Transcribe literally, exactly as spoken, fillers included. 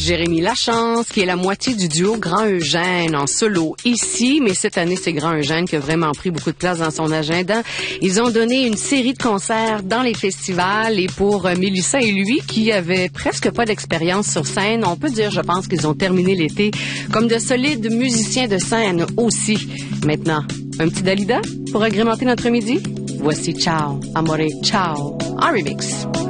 Jérémy Lachance, qui est la moitié du duo Grand Eugène en solo ici, mais cette année, c'est Grand Eugène qui a vraiment pris beaucoup de place dans son agenda. Ils ont donné une série de concerts dans les festivals et pour euh, Mélissa et lui, qui avaient presque pas d'expérience sur scène, on peut dire, je pense qu'ils ont terminé l'été comme de solides musiciens de scène aussi. Maintenant, un petit Dalida pour agrémenter notre midi? Voici Ciao, Amore, Ciao, en remix.